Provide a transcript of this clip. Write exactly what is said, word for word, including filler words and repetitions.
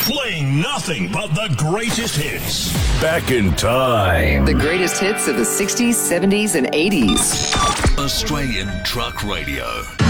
Playing nothing but the greatest hits. Back in time. The greatest hits of the sixties, seventies, and eighties. Australian Truck Radio.